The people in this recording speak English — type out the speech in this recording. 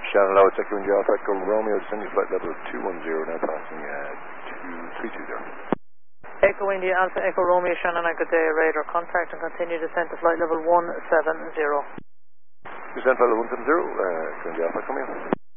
Shannon Lowe, Echo India Alpha Echo Romeo, descending flight level 210, now passing 2320. Echo India Alpha Echo Romeo, Shannon, good day, radar contact and continue descent to flight level 170. Descent flight level 170, Echo India Alpha, come here.